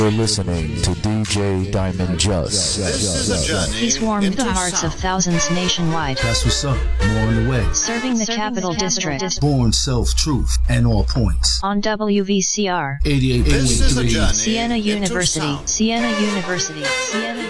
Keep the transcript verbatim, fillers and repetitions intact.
You're listening to D J Diamond Just. He's warmed the hearts of thousands nationwide. That's what's up. More on the way. Serving the Capital District. Born self-truth and all points. On W V C R. eighty-eight point three. Siena University. Siena University. Siena